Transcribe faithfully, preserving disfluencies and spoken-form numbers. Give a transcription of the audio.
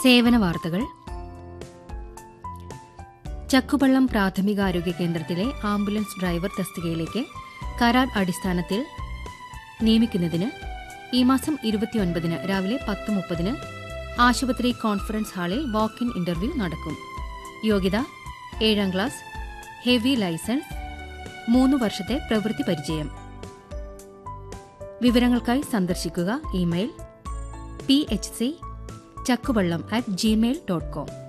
സേവന വാർത്തകൾ. ചക്കുപള്ളം പ്രാഥമികാരോഗ്യ കേന്ദ്രത്തിലെ ആംബുലൻസ് ഡ്രൈവർ തസ്തികയിലേക്ക് കരാർ അടിസ്ഥാനത്തിൽ നിയമിക്കുന്നതിന് ഈ മാസം ഇരുപത്തിയൊൻപതിന് രാവിലെ പത്ത് മുപ്പതിന് ആശുപത്രി കോൺഫറൻസ് ഹാളിൽ വാക്ക് ഇൻ ഇന്റർവ്യൂ നടക്കും. യോഗ്യത ഏഴാം ക്ലാസ്, ഹെവി ലൈസൻസ്, മൂന്ന് വർഷത്തെ പ്രവൃത്തി പരിചയം. വിവരങ്ങൾക്കായി സന്ദർശിക്കുക email P H C Chakkuvallam at Gmail dot com.